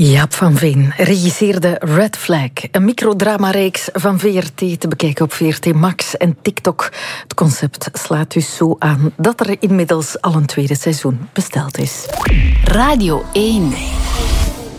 Jaap van Veen regisseerde Red Flag, een microdramareeks van VRT te bekijken op VRT Max en TikTok. Het concept slaat dus zo aan dat er inmiddels al een tweede seizoen besteld is. Radio 1.